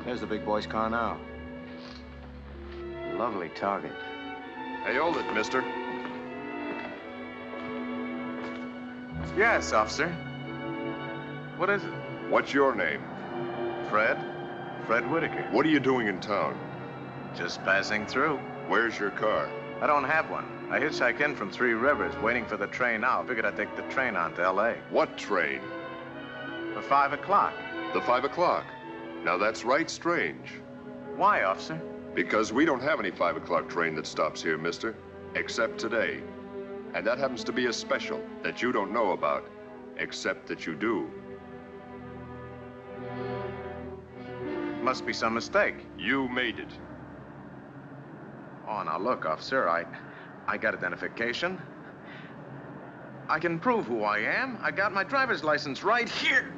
There's the big boy's car now. Lovely target. Hey, hold it, mister. Yes, officer. What is it? What's your name? Fred? Fred Whitaker. What are you doing in town? Just passing through. Where's your car? I don't have one. I hitchhiked in from Three Rivers, waiting for the train now. Figured I'd take the train on to L.A. What train? For 5 o'clock. The 5 o'clock. Now that's right strange. Why, officer? Because we don't have any 5 o'clock train that stops here, mister. Except today. And that happens to be a special that you don't know about. Except that you do. Must be some mistake. You made it. Oh, now look, officer, I got identification. I can prove who I am. I got my driver's license right here.